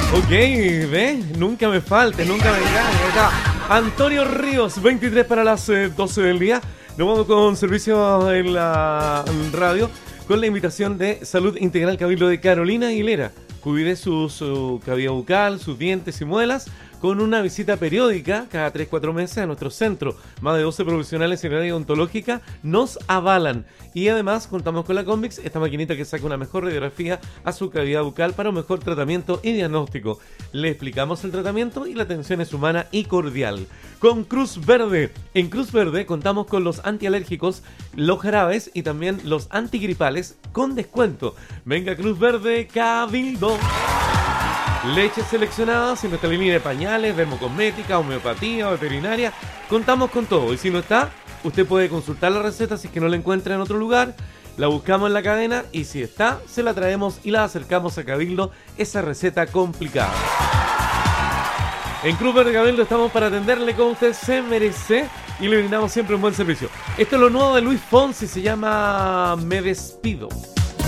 Ok, ve, nunca me falte, nunca me engañe. Acá, Antonio Ríos, 23 para las 12 del día. Nos vamos con servicio en la radio con la invitación de Salud Integral Cabildo de Carolina Aguilera. Cuide su cavidad bucal, sus dientes y muelas con una visita periódica cada 3-4 meses a nuestro centro. Más de 12 profesionales en área odontológica nos avalan. Y además contamos con la Convix, esta maquinita que saca una mejor radiografía a su cavidad bucal para un mejor tratamiento y diagnóstico. Le explicamos el tratamiento y la atención es humana y cordial. Con Cruz Verde. En Cruz Verde contamos con los antialérgicos, los jarabes y también los antigripales con descuento. Venga Cruz Verde Cabildo. Leches seleccionadas en nuestra línea de pañales, dermocosmética, homeopatía, veterinaria. Contamos con todo. Y si no está, usted puede consultar la receta si es que no la encuentra en otro lugar. La buscamos en la cadena y si está, se la traemos y la acercamos a Cabildo, esa receta complicada. En Cruz Verde Cabildo estamos para atenderle como usted se merece y le brindamos siempre un buen servicio. Esto es lo nuevo de Luis Fonsi, se llama Me Despido.